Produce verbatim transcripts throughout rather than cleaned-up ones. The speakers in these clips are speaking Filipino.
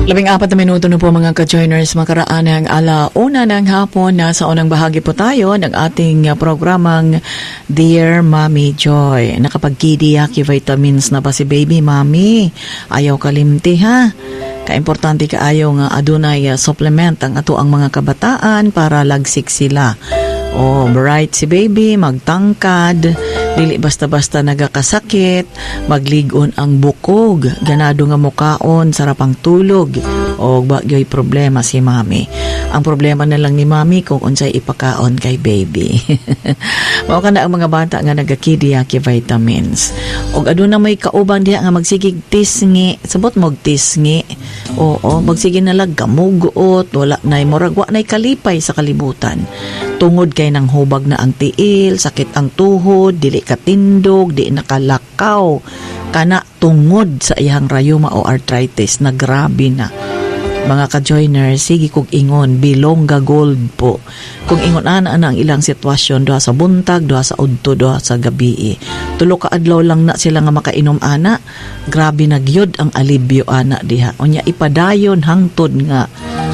Labing apat na minuto na po mga ka-joiners, makaraan ng alauna ng hapon na sa unang bahagi po tayo ng ating programang Dear Mommy Joy. Nakapag-kidiyaki vitamins na ba si baby mommy? Ayaw kalimti ha? Kaimportante ka ayaw nga adunay supplement ang ato ang mga kabataan para lagsik sila. O bright si baby, magtangkad, dili basta-basta nagakasakit, magligon ang bukog, ganado nga mukaon, sarapang tulog, o bagyo'y problema si mami. Ang problema na lang ni mami kung unsay ipakaon kay baby. Mao ka na ang mga bata nga nagakidiyaki vitamins. O aduna may kaubang diha nga magsigig tisngi, sabot mog tisngi, oo, magsigig na lang gamugot, wala na'y murag, wa na'y kalipay sa kalibutan. Tungod kay nang hubag na ang tiil, sakit ang tuhod, dili katindog, di nakalakaw, kana tungod sa iyang rayuma o arthritis na grabe na. Mga ka-joiners, sige kog ingon, Bilongga Gold po. Kung ingon ana na ang ilang sitwasyon, duha sa buntag, duha sa udto, duha sa gabi. Tulo ka adlaw lang na sila nga makainom ana, grabe na gyud ang alibyo ana diha. Unya ipadayon hangtod nga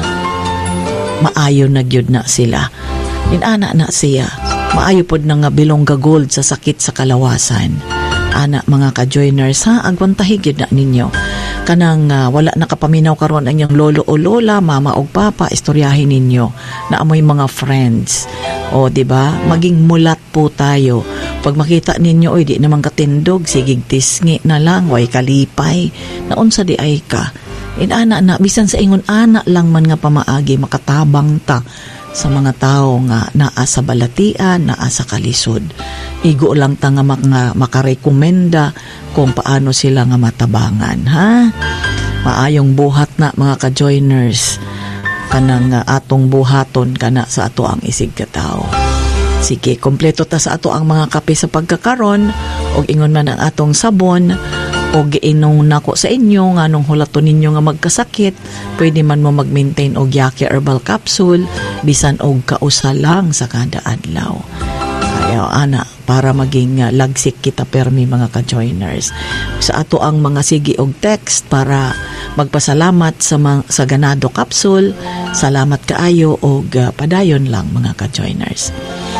maayo na gyud na sila. Inana na siya, maayo pod na nga Bilongga Gold sa sakit sa kalawasan. Ana mga ka-joiners ha, agwantahig yun na ninyo. Kanang uh, wala nakapaminaw karon ang inyong lolo o lola, mama o papa, istoryahin ninyo na amoy mga friends. O di ba? Maging mulat po tayo. Pag makita ninyo, oy di naman katindog, sigig tisngi na lang, way kalipay, naunsa di ay ka. Inana na, bisan sa ingon ana lang man nga pamaagi, makatabang ta sa mga tao nga naa sa balatian, naa sa kalisod. Igo lang ta nga mga makarekomenda kung paano sila nga matabangan, ha? Maayong buhat na mga ka-joiners, kanang uh, atong buhaton kana sa ato ang isig katao. Sige, kompleto ta sa ato ang mga kape sa pagkakaron, og ingon man ang atong sabon, o giinong nako sa inyo nga nung hulaton ninyo nga magkasakit, pwede man mo mag-maintain og Yaki Herbal Capsule bisan og kausa lang sa kada adlaw. Kaya ana, para maging uh, lagsik kita permi mga ka-joiners. Sa ato ang mga sige og text para magpasalamat sa mga, sa ganado capsule, salamat kaayo og uh, padayon lang mga ka-joiners.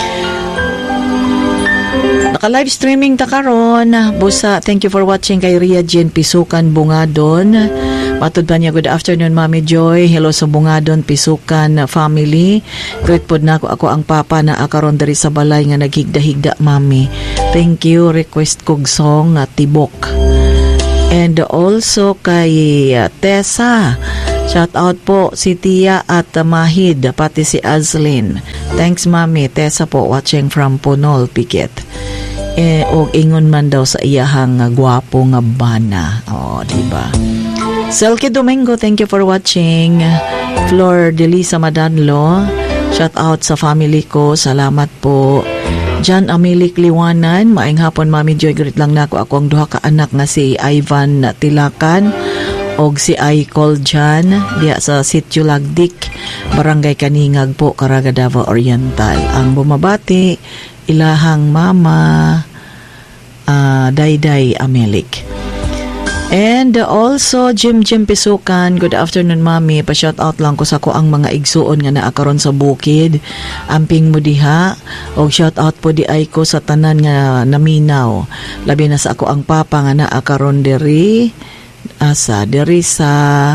Naka-live streaming ta karon. Busa, thank you for watching kay Ria Jean Pisukan Bungadon. Matud ba niya, good afternoon Mami Joy. Hello sa Bungadon Pisukan family. Great pod na ako, ako ang papa na akaron diri sa balay nga naghigda-higda Mami. Thank you. Request kog song uh, Tibok. And also kay uh, Tessa. Shout out po si Tia at uh, Mahid, pati si Azlin. Thanks Mami. Tessa po watching from Punol, Piquet. Eh, og ingon man daw sa iyahang uh, gwapo nga bana. Oh, diba? Selke Domingo, thank you for watching. Flor Delisa Madanlo, shout out sa family ko. Salamat po. Jan Amilik Liwanan, maayong hapon Mami Joy. Greet lang nako ako ang duha ka anak nga si Ivan Tilakan og si Aicol Jan diya sa Sitio Lagdik, Barangay Kaningag po, Caraga, Davao Oriental. Ang bumabati ilahang mama uh, Dayday Amelik. And also Jim Jim Pisukan, good afternoon Mami. Pa-shout out lang ko sa ko ang mga igsuon nga naa karon sa bukid. Amping mo diha. Og shout out po di ay ko sa tanan nga naminaw. Labi na sa ako ang papa nga naa karon diri asa diri sa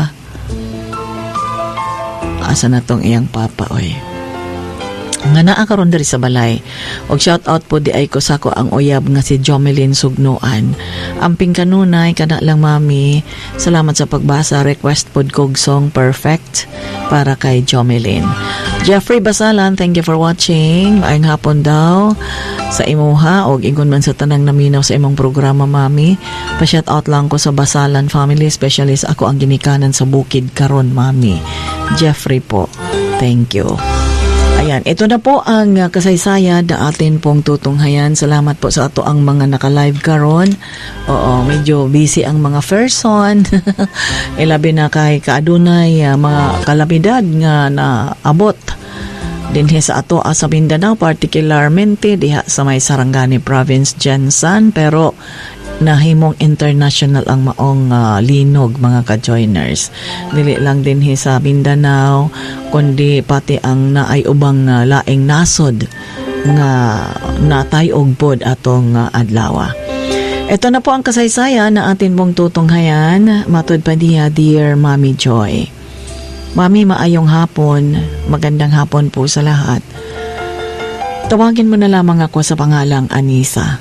asa na tong iyang papa oy. Nga naa karon diri sa balay. Og shout out po di ay ko sa ko ang uyab nga si Jomelyn Sugnoan. Amping kanunay kana lang Mami. Salamat sa pagbasa. Request pod kog song Perfect para kay Jomelyn. Jeffrey Basalan, thank you for watching. Maayong hapon daw sa imuha og ingon man sa tanang naminaw sa imong programa Mami. Pa-shout out lang ko sa Basalan family, specialist ako ang ginikanan sa bukid karon Mami. Jeffrey po. Thank you. Ayan, ito na po ang uh, kasaysayan na atin pong tutunghayan. Salamat po sa ato ang mga naka-live karon. Oo, medyo busy ang mga person. Ilabi na kay kaadunay uh, mga kalamidad nga na abot dinhi sa ato sa Mindanao, particularmente diha sa may Sarangani Province, Jensan. Pero nahimong international ang maong uh, linog, mga ka-joiners. Dili lang din hi sa Mindanao, kundi pati ang naay ubang uh, laing nasod nga natay og pod atong uh, adlaw. Ito na po ang kasaysayan na atin pong tutunghayan. Matud pa diya, Dear Mommy Joy. Mami, maayong hapon. Magandang hapon po sa lahat. Tawagin mo na lamang ako sa pangalang Anisa.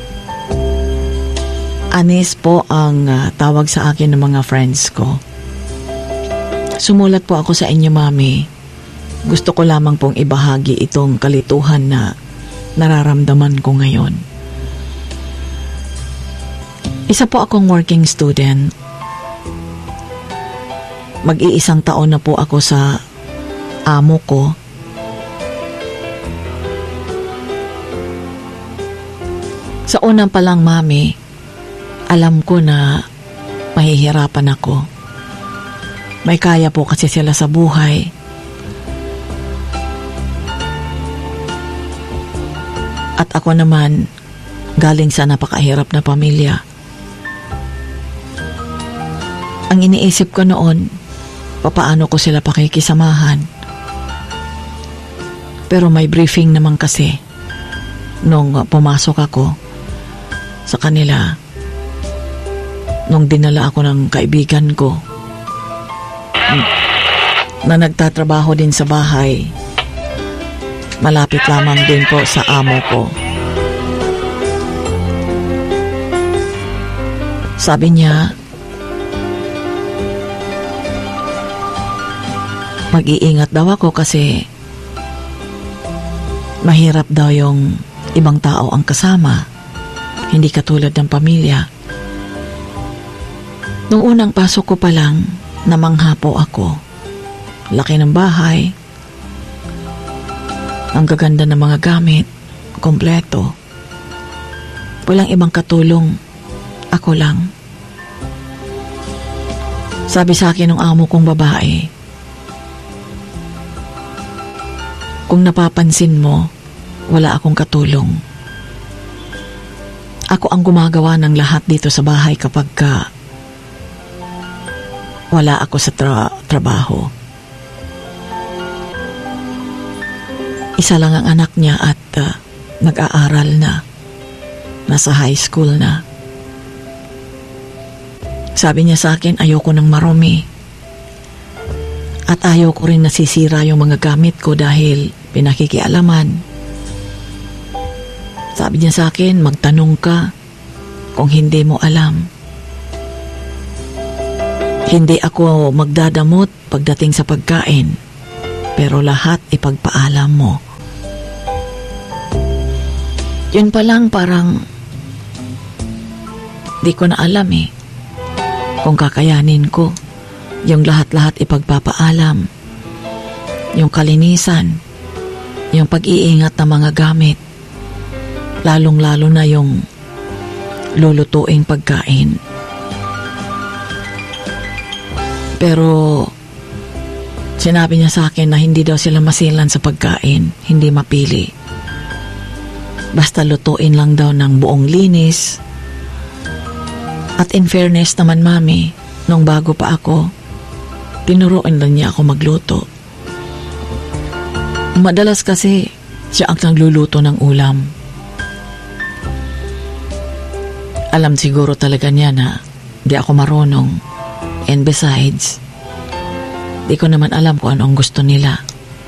Anis po ang uh, tawag sa akin ng mga friends ko. Sumulat po ako sa inyo, Mami. Gusto ko lamang pong ibahagi itong kalituhan na nararamdaman ko ngayon. Isa po akong working student. Mag-iisang taon na po ako sa amo ko. Sa unang pa lang, Mami, alam ko na mahihirapan ako. May kaya po kasi sila sa buhay. At ako naman, galing sa napakahirap na pamilya. Ang iniisip ko noon, papaano ko sila pakikisamahan. Pero may briefing naman kasi nung pumasok ako sa kanila, nung dinala ako ng kaibigan ko na nagtatrabaho din sa bahay, malapit lamang din po sa amo ko. Sabi niya, mag-iingat daw ako kasi mahirap daw yung ibang tao ang kasama, hindi katulad ng pamilya. Nung unang pasok ko pa lang, namangha po ako. Laki ng bahay, ang gaganda ng mga gamit, kompleto. Walang ibang katulong, ako lang. Sabi sa akin ng amo kong babae, kung napapansin mo, wala akong katulong. Ako ang gumagawa ng lahat dito sa bahay kapag ka wala ako sa tra- trabaho. Isa lang ang anak niya at uh, nag-aaral na. Nasa high school na. Sabi niya sa akin, ayoko ng marumi. At ayaw ko rin nasisira yung mga gamit ko dahil pinakikialaman. Sabi niya sa akin, magtanong ka kung hindi mo alam. Hindi ako magdadamot pagdating sa pagkain, pero lahat ipagpaalam mo. Yun pa lang parang di ko na alam eh kung kakayanin ko yung lahat-lahat ipagpapaalam, yung kalinisan, yung pag-iingat ng mga gamit, lalong-lalo na yung lulutuing pagkain. Pero sinabi niya sa akin na hindi daw sila masilan sa pagkain, hindi mapili. Basta lutuin lang daw ng buong linis. At in fairness naman, Mami, nung bago pa ako, tinuruan lang niya ako magluto. Madalas kasi siya ang nagluluto ng ulam. Alam siguro talaga niya na di ako marunong. And besides, di ko naman alam kung ano ang gusto nila.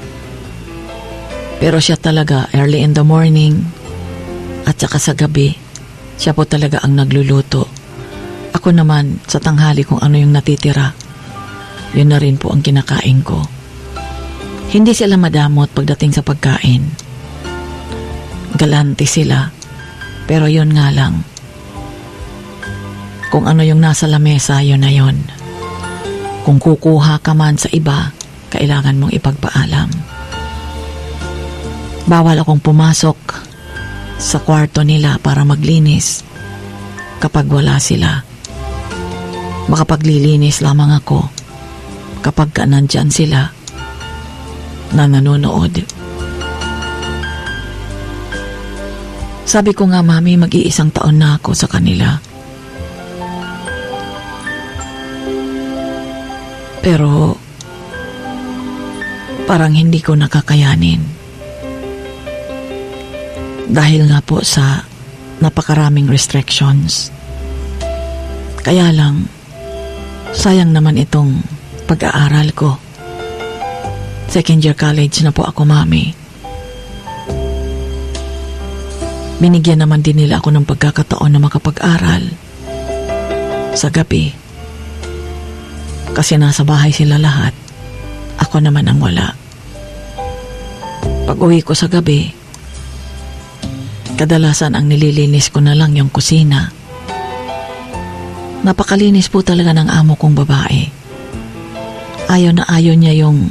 Pero siya talaga, early in the morning at saka sa gabi, siya po talaga ang nagluluto. Ako naman, sa tanghali kung ano yung natitira, yun na rin po ang kinakain ko. Hindi sila madamot pagdating sa pagkain. Galante sila. Pero yun nga lang, kung ano yung nasa lamesa, yun na yun. Kung kukuha ka man sa iba, kailangan mong ipagpaalam. Bawal akong pumasok sa kwarto nila para maglinis kapag wala sila. Makapaglilinis lamang ako kapag ka nandyan sila na nanonood. Sabi ko nga, Mami, mag-iisang taon na ako sa kanila. Pero parang hindi ko nakakayanin. Dahil nga po sa napakaraming restrictions. Kaya lang, sayang naman itong pag-aaral ko. Second year college na po ako, Mami. Binigyan naman din nila ako ng pagkakataon na makapag-aral sa gabi. Kasi nasa bahay sila lahat. Ako naman ang wala. Pag uwi ko sa gabi, kadalasan ang nililinis ko na lang yung kusina. Napakalinis po talaga ng amo kong babae. Ayaw na ayaw niya yung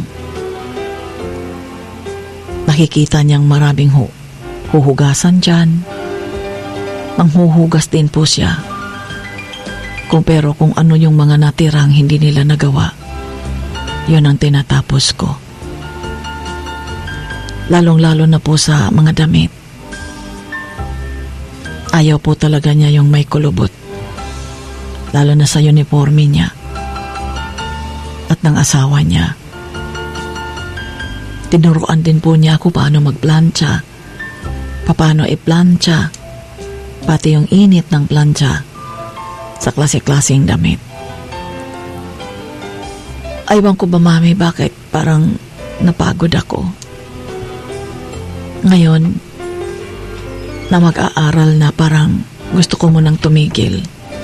nakikita niyang maraming hu huhugasan dyan. Manghuhugas din po siya. Kung pero kung ano yung mga natirang hindi nila nagawa, yun ang tinatapos ko. Lalong-lalo na po sa mga damit. Ayaw po talaga niya yung may kulubot. Lalo na sa uniforme niya at ng asawa niya. Tinuruan din po niya ako paano magplantsa, paano iplantsa, pati yung init ng plantsa sa klase-klaseng damit. Aywan ko ba, Mami, bakit parang napagod ako? Ngayon, na mag-aaral na, parang gusto ko munang tumigil.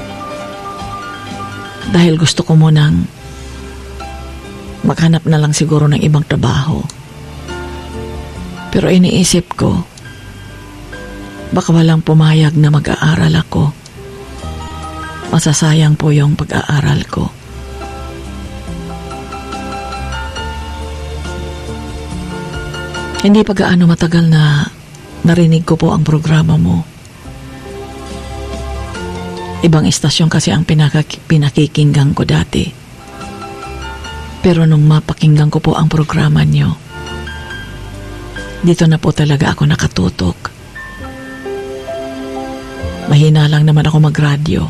Dahil gusto ko munang maghanap na lang siguro ng ibang trabaho. Pero iniisip ko, baka walang pumayag na mag-aaral ako. Masasayang po yung pag-aaral ko. Hindi pa gaano matagal na narinig ko po ang programa mo. Ibang istasyon kasi ang pinakak- pinakikinggan ko dati. Pero nung mapakinggan ko po ang programa nyo, dito na po talaga ako nakatutok. Mahina lang naman ako magradyo.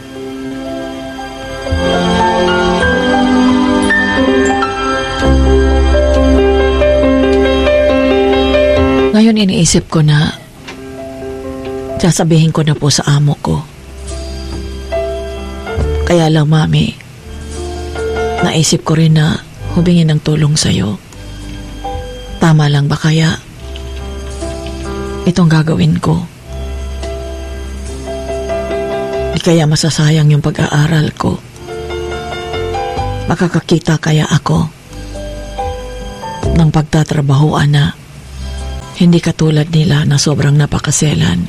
Ngayon iniisip ko na sasabihin ko na po sa amo ko. Kaya lang, Mami, naisip ko rin na humingi ng tulong sa'yo. Tama lang ba kaya itong gagawin ko? Di kaya masasayang yung pag-aaral ko? Makakakita kaya ako ng pagtatrabahoan na hindi katulad nila na sobrang napakaselan?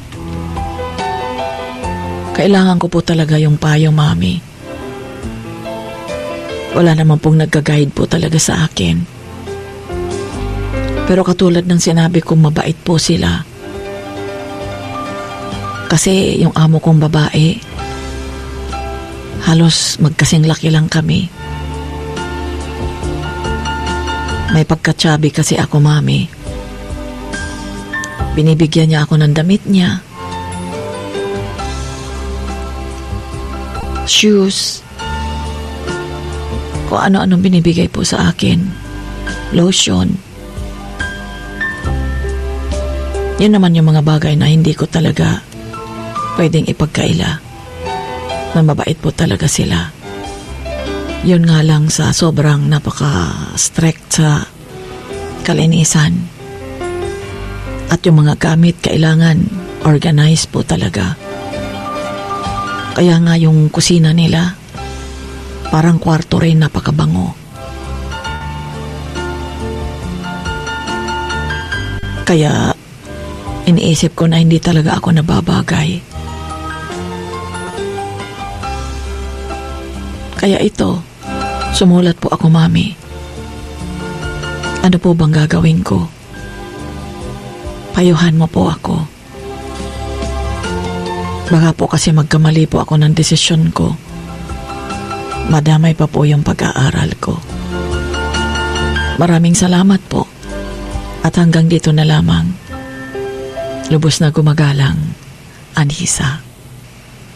Kailangan ko po talaga yung payo, Mami. Wala naman pong nagka-guide po talaga sa akin. Pero katulad ng sinabi kong mabait po sila. Kasi yung amo kong babae, halos magkasing laki lang kami. May pagkatsabi kasi ako, Mami. Binibigyan niya ako ng damit niya. Shoes. Kung ano-anong binibigay po sa akin. Lotion. Yan naman yung mga bagay na hindi ko talaga pwedeng ipagkaila. Na mabait po talaga sila. Yun nga lang sa sobrang napaka-strict sa kalinisan. At yung mga gamit kailangan organized po talaga. Kaya nga yung kusina nila parang kwarto rin, napakabango. Kaya iniisip ko na hindi talaga ako nababagay. Kaya ito, sumulat po ako, Mami. Ano po bang gagawin ko? Payuhan mo po ako. Baka po kasi magkamali po ako ng desisyon ko. Madamay pa po yung pag-aaral ko. Maraming salamat po. At hanggang dito na lamang. Lubos na gumagalang, Anisa.